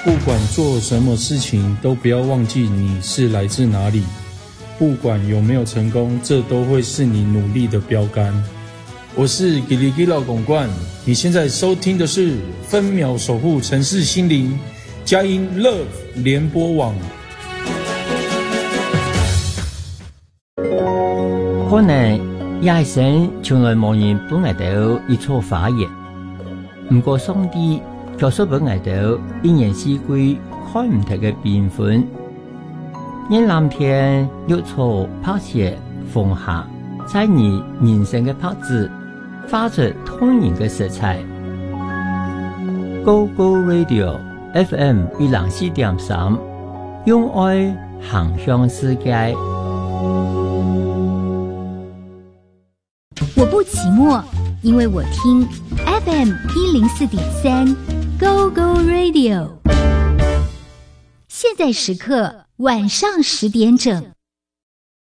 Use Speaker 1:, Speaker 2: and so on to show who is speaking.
Speaker 1: 不管做什么事情，都不要忘记你是来自哪里。不管有没有成功，这都会是你努力的标杆。我是吉里吉老公冠，你现在收听的是分秒守护城市心灵佳音 Love 联播网。
Speaker 2: 可能也神从來冇人本嚟到一錯發言，唔過上帝就說本嚟到一年四季看唔同嘅變換。因藍天綠草拍攝風下，在你人生嘅拍子發出動人嘅色彩。Go Go Radio FM 104.3，用愛行向世界。
Speaker 3: 我不寂寞，因为我聽 FM 104.3 Go Go Radio。現在時刻晚上10點整。